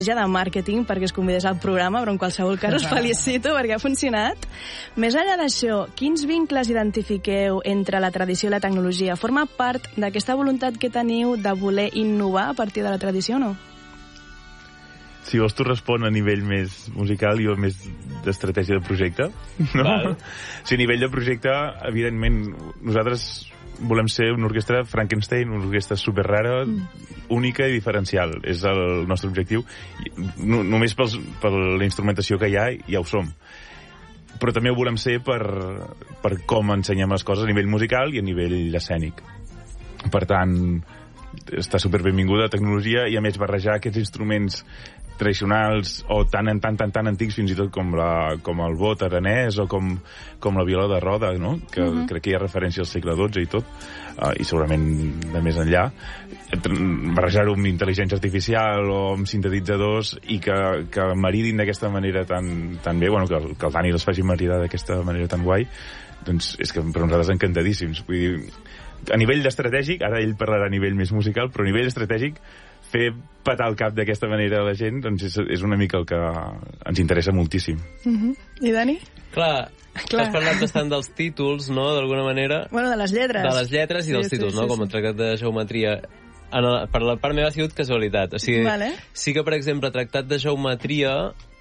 de màrqueting perquè es convidés al programa, però en qualsevol cas us felicito perquè ha funcionat. Més enllà d'això, quins vincles identifiqueu entre la tradició i la tecnologia? Forma part d'aquesta voluntat que teniu de voler innovar a partir de la tradició o no? Si vols tu respon a nivell més musical i jo més d'estratègia de projecte, no? Val. Si a nivell de projecte, evidentment, nosaltres volem ser una orquestra Frankenstein, una orquestra superrara, única i diferencial. És el nostre objectiu. Només per la instrumentació que hi ha, ja ho som. Però també ho volem ser per com ensenyem les coses a nivell musical i a nivell escènic. Per tant, està superbenvinguda la tecnologia i, a més, barrejar aquests instruments tradicionals o tan antics fins i tot com el bot aranès o com la viola de roda, no? Que crec que hi ha referència al segle XII i tot, i segurament de més enllà. Barrejar-ho amb intel·ligència artificial o amb sintetitzadors i que maridin d'aquesta manera tan bé, bueno, que el Dani les faci maridar d'aquesta manera tan guai, doncs és que per nosaltres encantadíssims. Vull dir, a nivell estratègic, ara ell parlarà a nivell més musical, però a nivell estratègic fer petar el cap d'aquesta manera a la gent doncs és una mica el que ens interessa moltíssim. I Dani? Clar, has parlat bastant dels títols, no?, d'alguna manera. Bueno, de les lletres. De les lletres i dels títols, no?, com el tractat de geometria. Per la part meva ha sigut casualitat. O sigui, sí que, per exemple, tractat de geometria...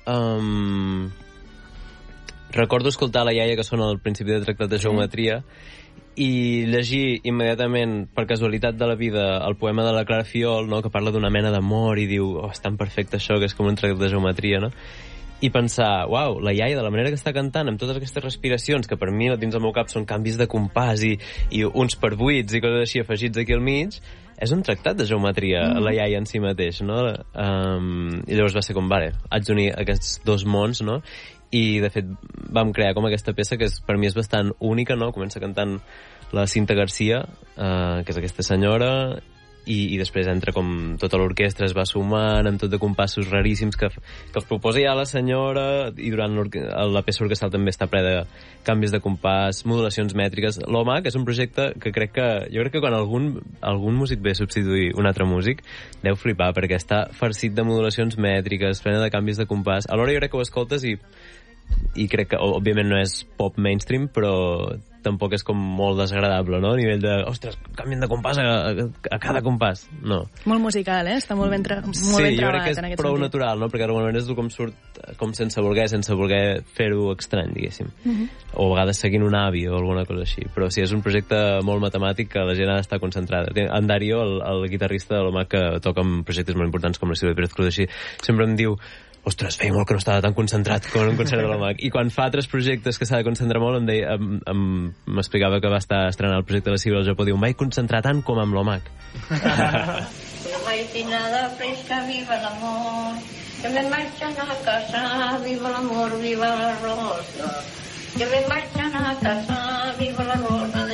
recordo escoltar la iaia que sona al principi de tractat de geometria i llegir immediatament, per casualitat de la vida, el poema de la Clara Fiol, no?, que parla d'una mena d'amor i diu, és tan perfecte això, que és com un tractat de geometria, no? I pensar, uau, la iaia, de la manera que està cantant, amb totes aquestes respiracions, que per mi dins del meu cap són canvis de compàs i uns per buits i coses així afegits aquí al mig, és un tractat de geometria, la iaia en si mateix, no? I llavors va ser com, vale, haig d'unir aquests dos mons, no? I, de fet, vam crear com aquesta peça que per mi és bastant única, no? Comença cantant la Cinta Garcia, que és aquesta senyora, i després entra com tota l'orquestra es va sumant amb tot de compassos raríssims que els proposa ja la senyora, i durant la peça orquestral també està ple de canvis de compàs, modulacions mètriques. L'OMAC és un projecte que jo crec que quan algun músic ve a substituir un altre músic deu flipar, perquè està farcit de modulacions mètriques, plena de canvis de compàs. Alhora jo crec que ho escoltes i crec que, òbviament, no és pop mainstream, però tampoc és com molt desagradable, no? A nivell de, ostres, canvien de compàs a cada compàs. No. Molt musical, Està molt ben treballat en aquest sentit. sentit. Sí, jo crec que és prou natural, no? Perquè d'alguna manera és com surt com sense voler fer-ho estrany, diguéssim. O a vegades seguint un avi o alguna cosa així. Però sí, és un projecte molt matemàtic que la gent ha d'estar concentrada. En Dario, el guitarrista de l'OMAC, que toca en projectes molt importants com la Silvia Pérez Cruz, així, sempre em diu, ostres, feia molt que no estava tan concentrat com en un concert de l'OMAC. I quan fa altres projectes que s'ha de concentrar molt, m'explicava que va estar estrenant el projecte de la Silvia al Japó, diu, mai concentrar tant com amb l'OMAC. Maitinada fresca, viva l'amor, que me marxen a casa, viva l'amor, viva la rosa, que me marxen a casa, viva la rosa